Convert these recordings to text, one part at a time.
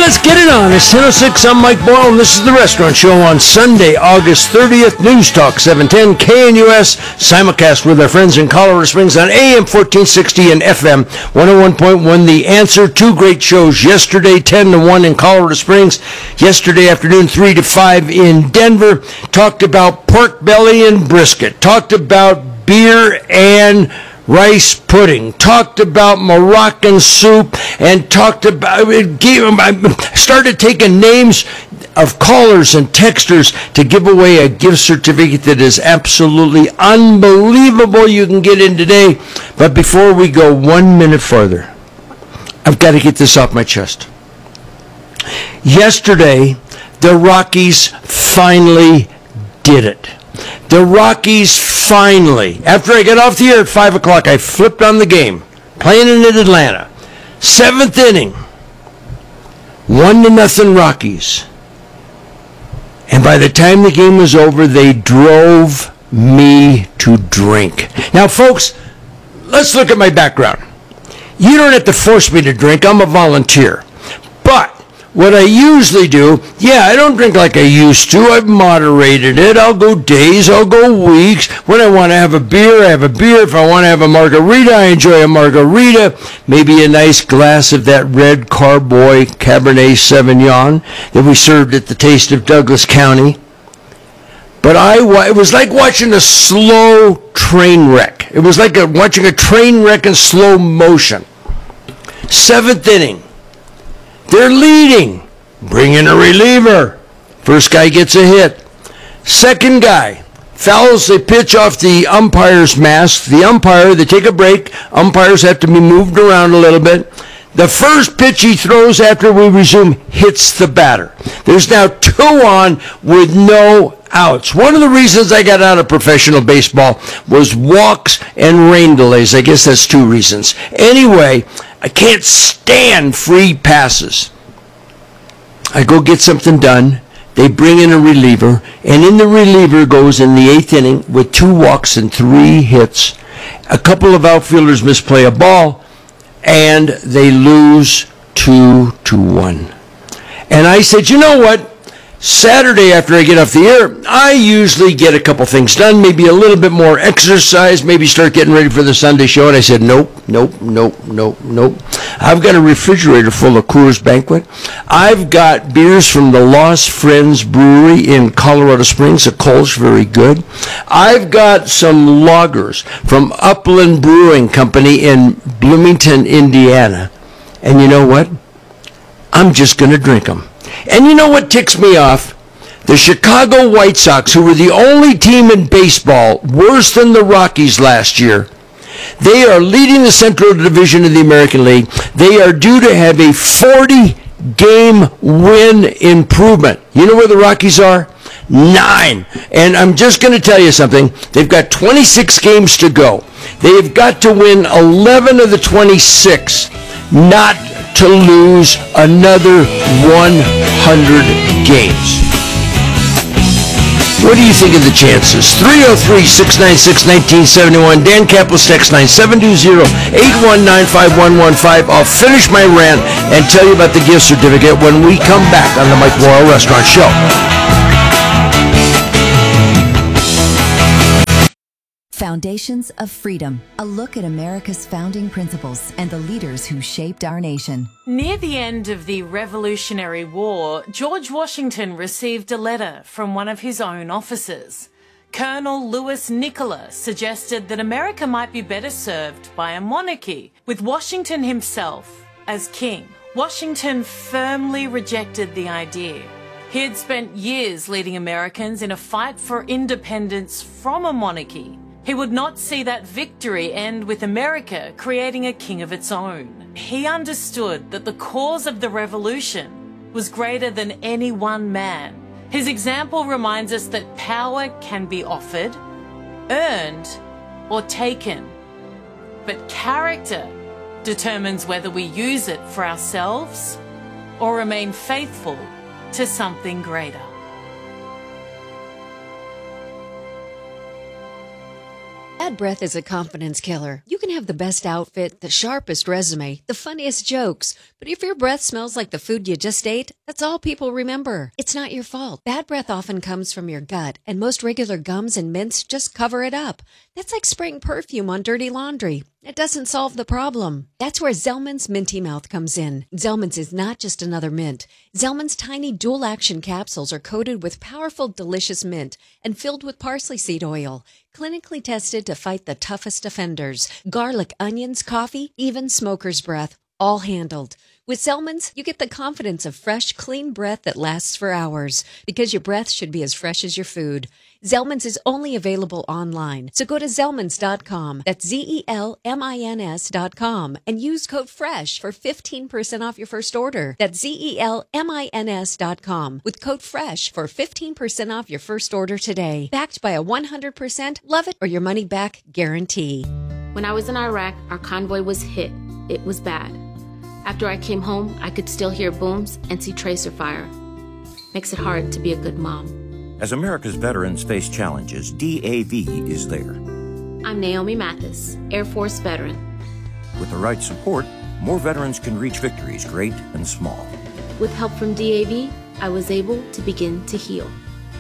Let's get it on. It's 10:06. I'm Mike Boyle, and this is The Restaurant Show on Sunday, August 30th. News Talk 710 KNUS, simulcast with our friends in Colorado Springs on AM 1460 and FM 101.1. The Answer. Two great shows yesterday, 10 to 1 in Colorado Springs. Yesterday afternoon, 3 to 5 in Denver. Talked about pork belly and brisket. Talked about beer and rice pudding, talked about Moroccan soup, and started taking names of callers and texters to give away a gift certificate that is absolutely unbelievable. You can get in today. But before we go 1 minute further, I've got to get this off my chest. Yesterday, the Rockies finally did it. The Rockies finally, after I got off the air at 5 o'clock, I flipped on the game, playing in Atlanta. 7th inning, 1-0 Rockies. And by the time the game was over, they drove me to drink. Now, folks, let's look at my background. You don't have to force me to drink. I'm a volunteer. But what I usually do, I don't drink like I used to. I've moderated it. I'll go days, I'll go weeks. When I want to have a beer, I have a beer. If I want to have a margarita, I enjoy a margarita. Maybe a nice glass of that red Carboy Cabernet Sauvignon that we served at the Taste of Douglas County. But it was like watching a slow train wreck. It was like watching a train wreck in slow motion. 7th inning. They're leading. Bring in a reliever. First guy gets a hit. Second guy fouls. They pitch off the umpire's mask. The umpire, they take a break. Umpires have to be moved around a little bit. The first pitch he throws after we resume hits the batter. There's now 2 on with no outs. One of the reasons I got out of professional baseball was walks and rain delays. I guess that's 2 reasons. Anyway, I can't stand free passes. I go get something done. They bring in a reliever, and in the reliever goes in the 8th inning with 2 walks and 3 hits. A couple of outfielders misplay a ball, and they lose 2-1. And I said, you know what? Saturday after I get off the air, I usually get a couple things done, maybe a little bit more exercise, maybe start getting ready for the Sunday show. And I said, nope. I've got a refrigerator full of Coors Banquet. I've got beers from the Lost Friends Brewery in Colorado Springs, a Kolsch, very good. I've got some lagers from Upland Brewing Company in Bloomington, Indiana. And you know what? I'm just going to drink them. And you know what ticks me off? The Chicago White Sox, who were the only team in baseball worse than the Rockies last year, they are leading the Central Division of the American League. They are due to have a 40-game win improvement. You know where the Rockies are? 9. And I'm just going to tell you something. They've got 26 games to go. They've got to win 11 of the 26, not to lose another 100 games. What do you think of the chances? 303-696-1971. Dan Kaplan, text 972-819-5115. I'll finish my rant and tell you about the gift certificate when we come back on the Mike Boyle Restaurant Show. Foundations of Freedom, a look at America's founding principles and the leaders who shaped our nation. Near the end of the Revolutionary War, George Washington received a letter from one of his own officers. Colonel Louis Nicola suggested that America might be better served by a monarchy, with Washington himself as king. Washington firmly rejected the idea. He had spent years leading Americans in a fight for independence from a monarchy. He would not see that victory end with America creating a king of its own. He understood that the cause of the revolution was greater than any one man. His example reminds us that power can be offered, earned, or taken. But character determines whether we use it for ourselves or remain faithful to something greater. Bad breath is a confidence killer. You can have the best outfit, the sharpest resume, the funniest jokes, but if your breath smells like the food you just ate, that's all people remember. It's not your fault. Bad breath often comes from your gut, and most regular gums and mints just cover it up. That's like spraying perfume on dirty laundry. It doesn't solve the problem. That's where Zellman's Minty Mouth comes in. Zellman's is not just another mint. Zellman's tiny dual-action capsules are coated with powerful, delicious mint and filled with parsley seed oil. Clinically tested to fight the toughest offenders. Garlic, onions, coffee, even smoker's breath. All handled. With Zellman's, you get the confidence of fresh, clean breath that lasts for hours, because your breath should be as fresh as your food. Zellman's is only available online, so go to Zellmans.com, that's Zellmins.com, and use code FRESH for 15% off your first order. That's Zellmins.com, with code FRESH for 15% off your first order today. Backed by a 100% love it or your money back guarantee. When I was in Iraq, our convoy was hit. It was bad. After I came home, I could still hear booms and see tracer fire. Makes it hard to be a good mom. As America's veterans face challenges, DAV is there. I'm Naomi Mathis, Air Force veteran. With the right support, more veterans can reach victories, great and small. With help from DAV, I was able to begin to heal.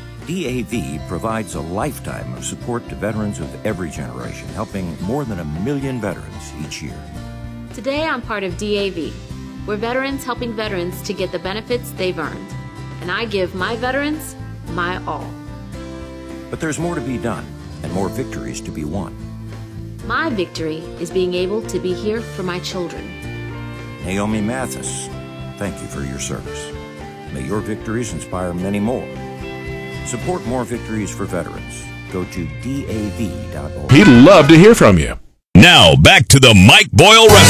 DAV provides a lifetime of support to veterans of every generation, helping more than 1 million veterans each year. Today, I'm part of DAV. We're veterans helping veterans to get the benefits they've earned. And I give my veterans my all. But there's more to be done and more victories to be won. My victory is being able to be here for my children. Naomi Mathis, thank you for your service. May your victories inspire many more. Support more victories for veterans. Go to DAV.org. He'd love to hear from you. Now, back to the Mike Boyle Wrestling